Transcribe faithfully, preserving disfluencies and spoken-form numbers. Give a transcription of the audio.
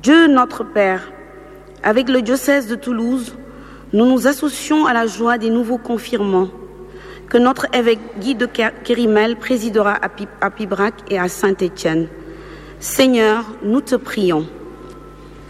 Dieu notre Père, avec le diocèse de Toulouse, nous nous associons à la joie des nouveaux confirmants que notre évêque Guy de Kérimel présidera à Pibrac et à Saint-Étienne. Seigneur, nous te prions.